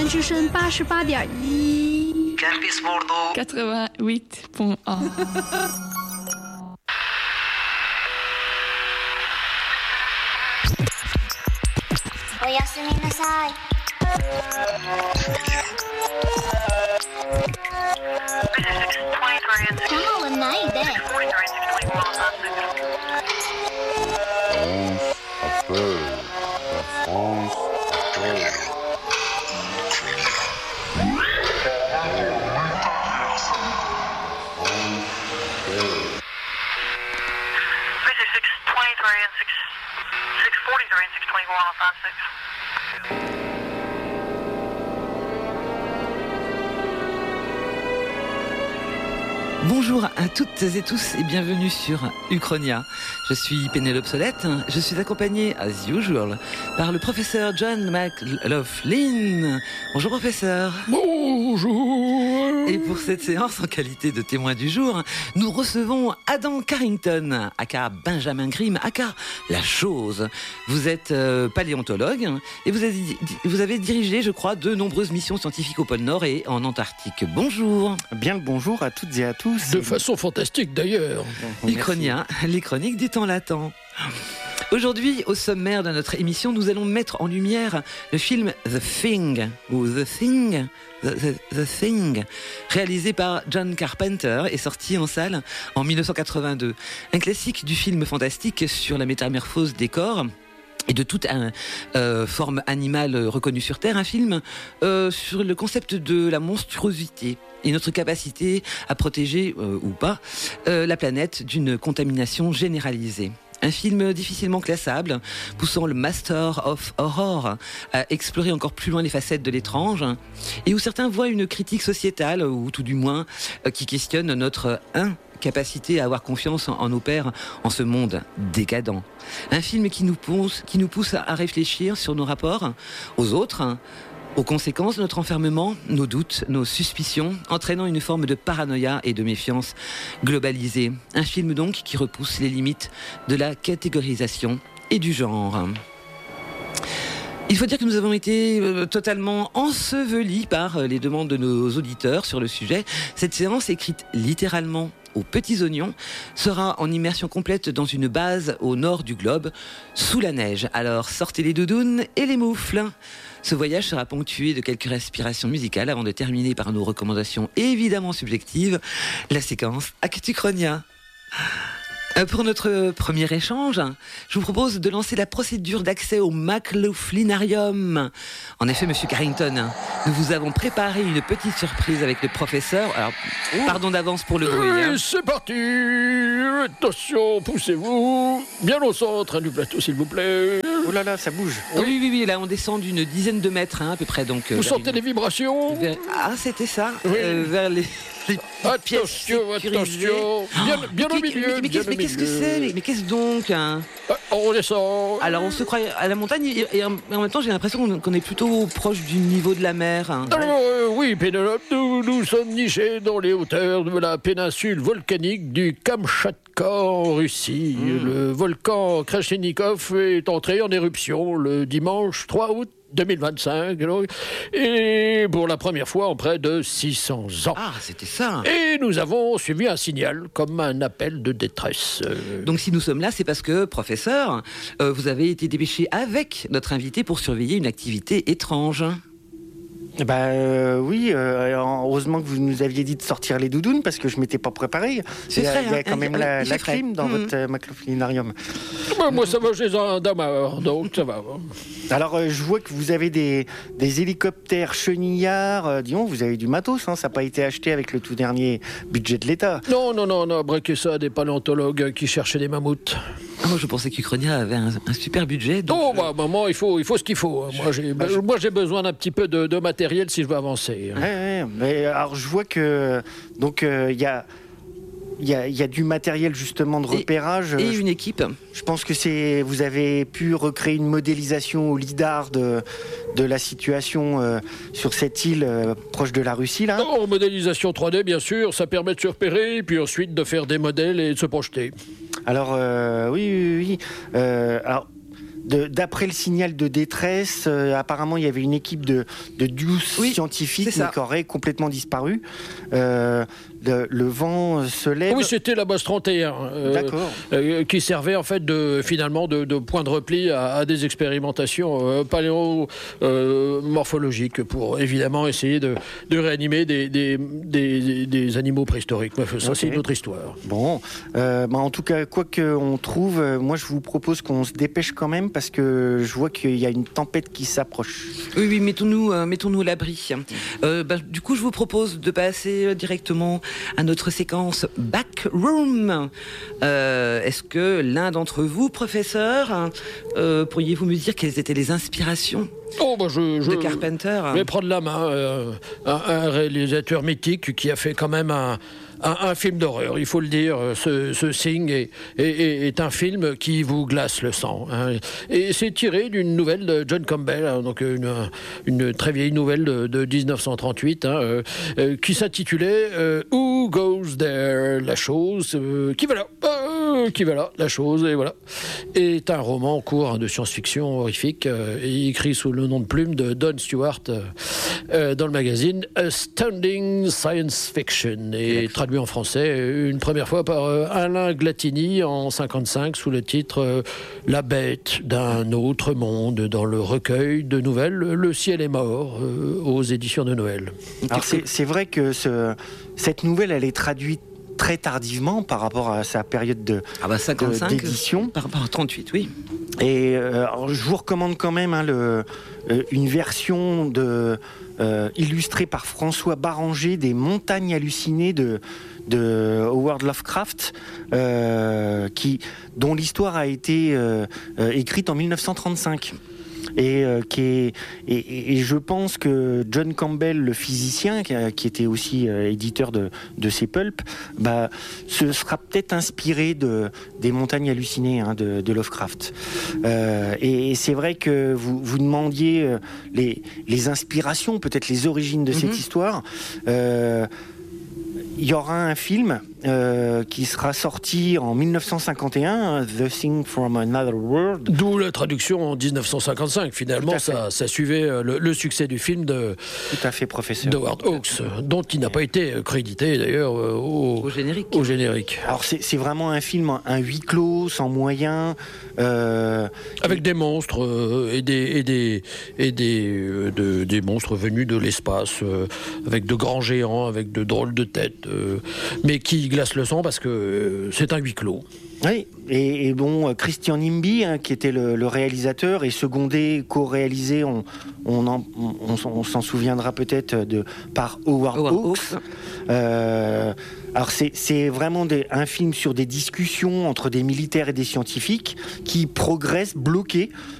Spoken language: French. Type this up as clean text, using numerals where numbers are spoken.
之声88.1 Campus Bordeaux 88.1 おやすみなさい。母はないで。 Bonjour à toutes et tous et bienvenue sur Uchronia. Je suis Pénélope Solette, je suis accompagnée, as usual, par le professeur John McLaughlin. Bonjour professeur. Bonjour. Et pour cette séance, en qualité de témoin du jour, nous recevons Adam Carrington, aka Benjamin Grimm, aka La Chose. Vous êtes paléontologue et vous avez dirigé, je crois, de nombreuses missions scientifiques au pôle Nord et en Antarctique. Bonjour. Bien le bonjour à toutes et à tous. De façon fantastique d'ailleurs. Uchronia, les chroniques du temps latent. Aujourd'hui, au sommaire de notre émission, nous allons mettre en lumière le film The Thing, ou The Thing, réalisé par John Carpenter et sorti en salle en 1982. Un classique du film fantastique sur la métamorphose des corps et de toute forme animale reconnue sur Terre, un film sur le concept de la monstruosité et notre capacité à protéger, ou pas, la planète d'une contamination généralisée. Un film difficilement classable, poussant le Master of Horror à explorer encore plus loin les facettes de l'étrange, et où certains voient une critique sociétale, ou tout du moins qui questionne notre incapacité à avoir confiance en nos pairs en ce monde décadent. Un film qui nous pousse à réfléchir sur nos rapports aux autres, aux conséquences de notre enfermement, nos doutes, nos suspicions, entraînant une forme de paranoïa et de méfiance globalisée. Un film donc qui repousse les limites de la catégorisation et du genre. Il faut dire que nous avons été totalement ensevelis par les demandes de nos auditeurs sur le sujet. Cette séance, écrite littéralement aux petits oignons, sera en immersion complète dans une base au nord du globe, sous la neige. Alors sortez les doudounes et les moufles. Ce voyage sera ponctué de quelques respirations musicales avant de terminer par nos recommandations évidemment subjectives, la séquence Actuchronia. Pour notre premier échange, je vous propose de lancer la procédure d'accès au McLaughlinarium. En effet, Monsieur Carrington, nous vous avons préparé une petite surprise avec le professeur. Alors, pardon d'avance pour le bruit. Oui, c'est parti. Attention, poussez-vous. Bien au centre du plateau, s'il vous plaît. Oh là là, ça bouge. Oui, là on descend d'une dizaine de mètres à peu près. Donc, vous sentez les vibrations? Ah, c'était ça, oui. vers les attention. Bien au milieu. Mais qu'est-ce que c'est? Mais qu'est-ce donc on descend. Alors on se croit à la montagne et en même temps j'ai l'impression qu'on est plutôt proche du niveau de la mer. Oui, Pénélope, nous sommes nichés dans les hauteurs de la péninsule volcanique du Kamchatka en Russie. Le volcan Krashenikov est entré en éruption le dimanche 3 août 2025, et pour la première fois en près de 600 ans. Ah, c'était ça. Et nous avons suivi un signal, comme un appel de détresse. Donc si nous sommes là, c'est parce que, professeur, vous avez été dépêché avec notre invité pour surveiller une activité étrange. Oui, heureusement que vous nous aviez dit de sortir les doudounes parce que je m'étais pas préparé. Il y a quand même la clim dans votre McLaughlinarium. Moi ça va, j'ai un damar, donc ça va. Alors je vois que vous avez des hélicoptères chenillards, disons, vous avez du matos, ça n'a pas été acheté avec le tout dernier budget de l'État. Non, on a braqué ça à des paléontologues qui cherchaient des mammouths. Ah, moi je pensais qu'Uchronia avait un super budget. Donc maman, il faut ce qu'il faut. Moi j'ai besoin d'un petit peu de matériel si je veux avancer. Ouais, mais alors je vois que donc il y a du matériel justement de repérage et une équipe. Je pense que vous avez pu recréer une modélisation au lidar de la situation sur cette île proche de la Russie là. Modélisation 3D bien sûr, ça permet de se repérer puis ensuite de faire des modèles et de se projeter. Alors oui. Alors d'après le signal de détresse, apparemment il y avait une équipe de 12 scientifiques qui aurait complètement disparu. Le vent se lève. Oui, c'était la Bosse 31, qui servait en fait finalement de point de repli à des expérimentations paléomorphologiques pour évidemment essayer de réanimer des animaux préhistoriques. Ça, c'est une autre histoire. Bon, en tout cas, quoi qu'on trouve, moi je vous propose qu'on se dépêche quand même parce que je vois qu'il y a une tempête qui s'approche. Oui, mettons-nous à l'abri. Du coup, je vous propose de passer directement à notre séquence Backroom. Est-ce que l'un d'entre vous, professeur, pourriez-vous me dire quelles étaient les inspirations de Carpenter? Je vais prendre la main. Un réalisateur mythique qui a fait quand même un film d'horreur, il faut le dire. Ce Thing est un film qui vous glace le sang. Et c'est tiré d'une nouvelle de John Campbell, donc une très vieille nouvelle de 1938, qui s'intitulait Who Goes There? La chose qui va là, la chose, et voilà. Est un roman court de science-fiction horrifique, écrit sous le nom de plume de Don Stewart dans le magazine Astounding Science Fiction, et traduit en français une première fois par Alain Glatini en 1955 sous le titre La bête d'un autre monde, dans le recueil de nouvelles Le ciel est mort, aux éditions de Noël. Alors c'est vrai que cette nouvelle, elle est traduite très tardivement par rapport à sa période d'édition. Par rapport à 38, oui. Et alors, je vous recommande quand même une version illustrée par François Baranger des Montagnes hallucinées de Howard Lovecraft, dont l'histoire a été écrite en 1935. Et je pense que John Campbell, le physicien, qui était aussi éditeur de ces pulps, se sera peut-être inspiré des Montagnes hallucinées de Lovecraft. Et c'est vrai que vous demandiez les inspirations, peut-être les origines de cette histoire. Il y aura un film qui sera sorti en 1951, The Thing from Another World. D'où la traduction en 1955. Finalement, ça suivait le succès du film de Howard Hawks, dont il n'a pas été crédité d'ailleurs au générique. Alors c'est vraiment un film, un huis clos, sans moyens. Avec des monstres et des monstres venus de l'espace, avec de grands géants, avec de drôles de têtes, mais qui glace le sang parce que c'est un huis clos. Oui, et bon, Christian Nimby, qui était le réalisateur, et secondé, co-réalisé, on s'en souviendra peut-être, par Howard Hawks. Alors c'est vraiment un film sur des discussions entre des militaires et des scientifiques qui progressent bloqués